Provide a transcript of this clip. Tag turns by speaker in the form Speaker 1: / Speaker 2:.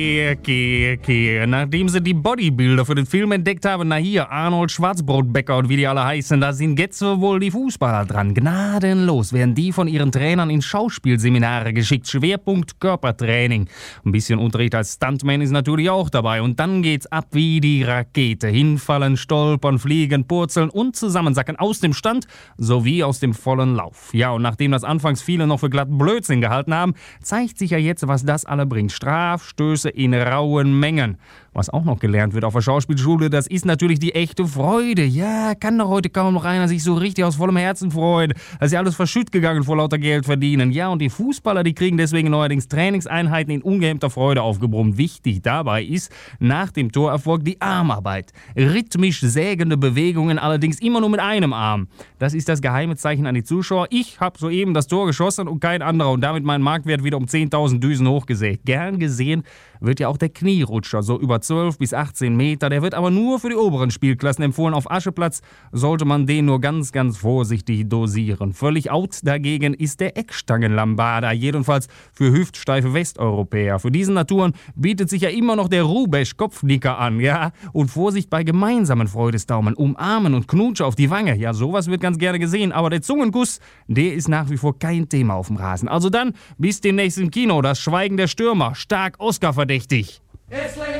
Speaker 1: Okay. Nachdem sie die Bodybuilder für den Film entdeckt haben, na hier, Arnold Schwarzbrotbecker und wie die alle heißen, da sind jetzt wohl die Fußballer dran. Gnadenlos werden die von ihren Trainern in Schauspielseminare geschickt. Schwerpunkt Körpertraining. Ein bisschen Unterricht als Stuntman ist natürlich auch dabei. Und dann geht's ab wie die Rakete. Hinfallen, stolpern, fliegen, purzeln und zusammensacken aus dem Stand sowie aus dem vollen Lauf. Ja, und nachdem das anfangs viele noch für glatten Blödsinn gehalten haben, zeigt sich ja jetzt, was das alle bringt. Strafstöße in rauen Mengen. Was auch noch gelernt wird auf der Schauspielschule, das ist natürlich die echte Freude. Ja, kann doch heute kaum noch einer sich so richtig aus vollem Herzen freuen. Das ist ja alles verschütt gegangen vor lauter Geld verdienen. Ja, und die Fußballer, die kriegen deswegen neuerdings Trainingseinheiten in ungehemmter Freude aufgebrummt. Wichtig dabei ist, nach dem Torerfolg die Armarbeit. Rhythmisch sägende Bewegungen, allerdings immer nur mit einem Arm. Das ist das geheime Zeichen an die Zuschauer. Ich habe soeben das Tor geschossen und kein anderer und damit meinen Marktwert wieder um 10.000 Düsen hochgesägt. Gern gesehen wird ja auch der Knierutscher, so über 12 bis 18 Meter. Der wird aber nur für die oberen Spielklassen empfohlen. Auf Ascheplatz sollte man den nur ganz, ganz vorsichtig dosieren. Völlig out dagegen ist der Eckstangenlambada, jedenfalls für hüftsteife Westeuropäer. Für diesen Naturen bietet sich ja immer noch der Rubesch-Kopfnicker an, ja? Und Vorsicht bei gemeinsamen Freudesdaumen, umarmen und Knutsche auf die Wange. Ja, sowas wird ganz gerne gesehen, aber der Zungenkuss, der ist nach wie vor kein Thema auf dem Rasen. Also dann, bis demnächst im Kino, das Schweigen der Stürmer, stark Oscar verdächtig.